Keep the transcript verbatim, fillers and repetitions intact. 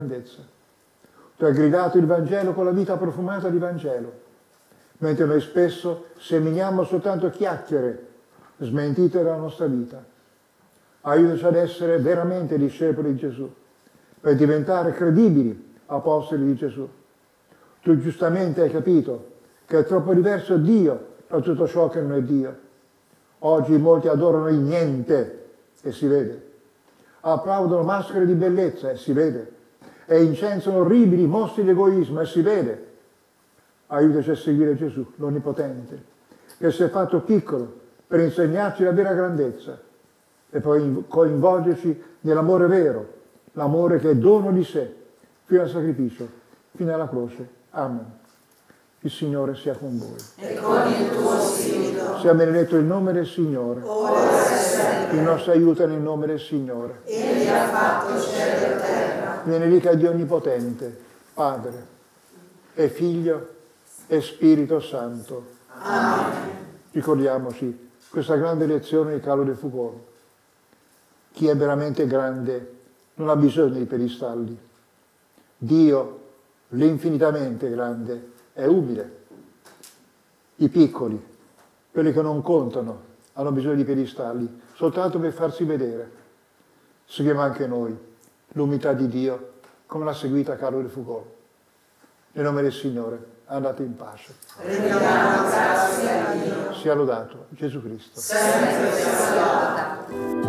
grandezza. Tu hai gridato il Vangelo con la vita profumata di Vangelo, mentre noi spesso seminiamo soltanto chiacchiere smentite dalla nostra vita. Aiutaci ad essere veramente discepoli di Gesù, per diventare credibili apostoli di Gesù. Tu giustamente hai capito che è troppo diverso Dio da tutto ciò che non è Dio. Oggi molti adorano il niente, e si vede. Applaudono maschere di bellezza, e si vede. E incensano orribili mostri di egoismo, e si vede. Aiutaci a seguire Gesù, l'Onnipotente, che si è fatto piccolo per insegnarci la vera grandezza e poi coinvolgerci nell'amore vero, l'amore che è dono di sé, fino al sacrificio, fino alla croce. Amen. Il Signore sia con voi. E con il tuo spirito. Sia benedetto il nome del Signore. Ora e sempre. Il nostro aiuto nel nome del Signore. Egli ha fatto cielo e terra. Benedica Dio Onnipotente, Padre e Figlio e Spirito Santo. Amen. Ricordiamoci questa grande lezione di Carlo de Foucault. Chi è veramente grande non ha bisogno di pedestalli. Dio, l'infinitamente grande, è umile. I piccoli, quelli che non contano, hanno bisogno di pedestalli soltanto per farsi vedere. Seguiamo anche noi l'umiltà di Dio come l'ha seguita Carlo de Foucault. Nel nome del Signore, andate in pace. Rendiamo grazie a Dio. Sia lodato Gesù Cristo. Sempre sia lodato.